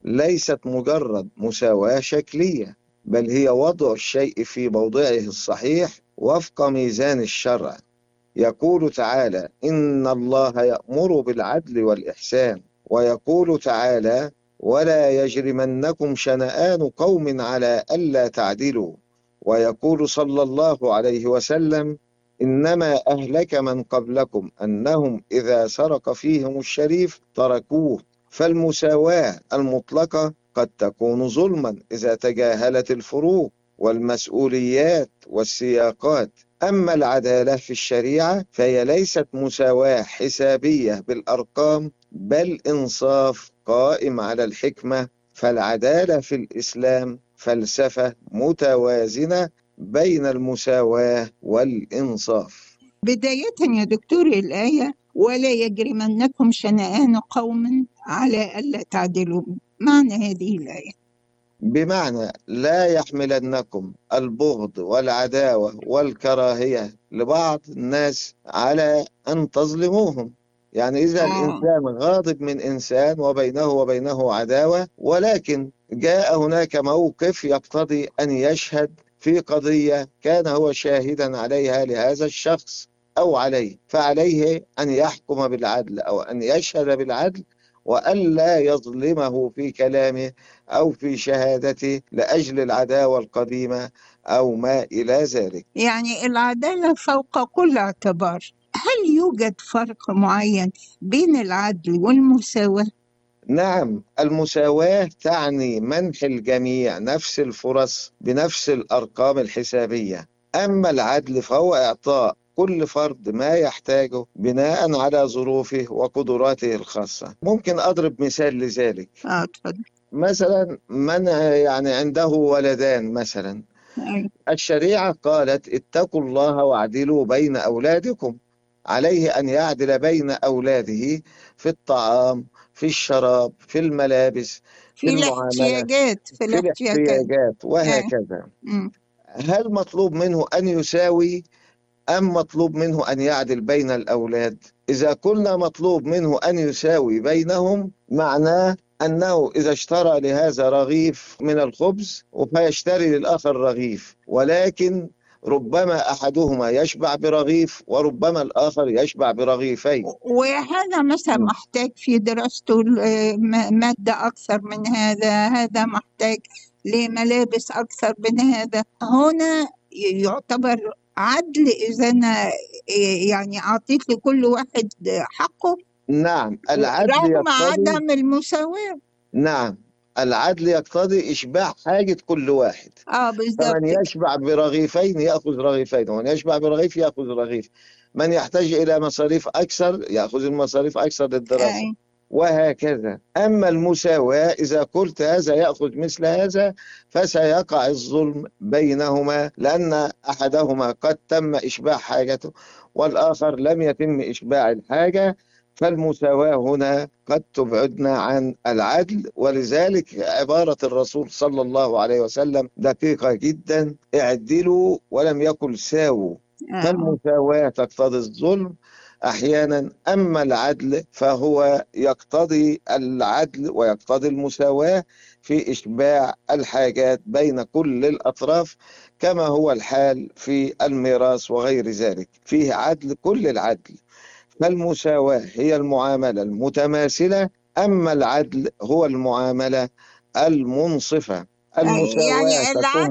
ليست مجرد مساواة شكلية، بل هي وضع الشيء في موضعه الصحيح وفق ميزان الشرع. يقول تعالى: إن الله يأمر بالعدل والإحسان. ويقول تعالى: ولا يجرمنكم شنآن قوم على ألا تعدلوا. ويقول صلى الله عليه وسلم: إنما أهلك من قبلكم أنهم إذا سرق فيهم الشريف تركوه. فالمساواة المطلقة قد تكون ظلما إذا تجاهلت الفروق والمسؤوليات والسياقات. أما العدالة في الشريعة فهي ليست مساواة حسابية بالأرقام، بل إنصاف قائم على الحكمة. فالعدالة في الإسلام فلسفة متوازنة بين المساواة والإنصاف. بداية يا دكتور، الآية ولا يجرمنكم شنآن قوم على ألا تعدلوا، معنى هذه الآية؟ بمعنى لا يحملنكم البغض والعداوة والكراهية لبعض الناس على أن تظلموهم. يعني إذا الإنسان غاضب من إنسان وبينه وبينه عداوة، ولكن جاء هناك موقف يقتضي أن يشهد في قضية كان هو شاهدا عليها لهذا الشخص أو عليه، فعليه أن يحكم بالعدل أو أن يشهد بالعدل، وألا يظلمه في كلامه أو في شهادته لأجل العداوة القديمة أو ما إلى ذلك. يعني العدالة فوق كل اعتبار. هل يوجد فرق معين بين العدل والمساواة؟ نعم، المساواة تعني منح الجميع نفس الفرص بنفس الأرقام الحسابية. أما العدل فهو إعطاء كل فرد ما يحتاجه بناء على ظروفه وقدراته الخاصة. ممكن أضرب مثال لذلك. اتفضل. مثلا من يعني عنده ولدان مثلا، الشريعة قالت: اتقوا الله واعدلوا بين أولادكم. عليه أن يعدل بين أولاده في الطعام، في الشراب، في الملابس، في المعاملة، في الاحتياجات وهكذا. هل مطلوب منه أن يساوي أم مطلوب منه أن يعدل بين الأولاد؟ إذا كنا مطلوب منه أن يساوي بينهم، معناه أنه إذا اشترى لهذا رغيف من الخبز فيشتري للآخر رغيف، ولكن ربما أحدهما يشبع برغيف وربما الآخر يشبع برغيفين. وهذا مثلا محتاج في دراسته مادة أكثر من هذا، هذا محتاج لملابس أكثر من هذا. هنا يعتبر عدل إذا أنا يعني أعطيت لكل واحد حقه؟ نعم، العدل رغم عدم المساواة. نعم، العدل يقتضي إشباع حاجة كل واحد. بالضبط. فمن يشبع برغيفين يأخذ رغيفين، ومن يشبع برغيف يأخذ رغيف. من يحتاج إلى مصاريف أكثر يأخذ المصاريف أكثر للدراسة، وهكذا. أما المساواة إذا قلت هذا يأخذ مثل هذا فسيقع الظلم بينهما، لأن أحدهما قد تم إشباع حاجته والآخر لم يتم إشباع الحاجة. فالمساواة هنا قد تبعدنا عن العدل. ولذلك عبارة الرسول صلى الله عليه وسلم دقيقة جدا: اعدلوا ولم يقل ساووا. فالمساواة تقتضي الظلم أحيانا، أما العدل فهو يقتضي العدل ويقتضي المساواة في إشباع الحاجات بين كل الأطراف، كما هو الحال في الميراث وغير ذلك، فيه عدل كل العدل. فالمساواة هي المعاملة المتماثلة، أما العدل هو المعاملة المنصفة. يعني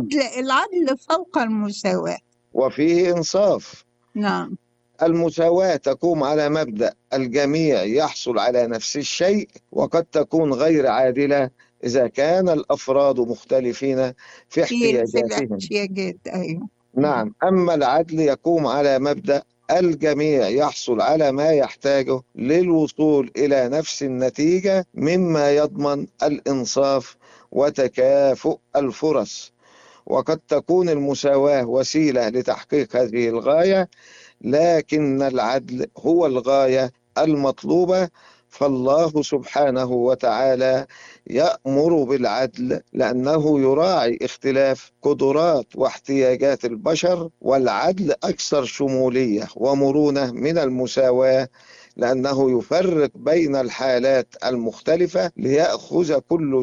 العدل فوق المساواة وفيه إنصاف. نعم. المساواة تقوم على مبدأ الجميع يحصل على نفس الشيء، وقد تكون غير عادلة إذا كان الأفراد مختلفين في احتياجاتهم. أيوة. نعم، أما العدل يقوم على مبدأ الجميع يحصل على ما يحتاجه للوصول إلى نفس النتيجة، مما يضمن الإنصاف وتكافؤ الفرص. وقد تكون المساواة وسيلة لتحقيق هذه الغاية، لكن العدل هو الغاية المطلوبة. فالله سبحانه وتعالى يأمر بالعدل لأنه يراعي اختلاف قدرات واحتياجات البشر، والعدل أكثر شمولية ومرونة من المساواة، لأنه يفرق بين الحالات المختلفة ليأخذ كل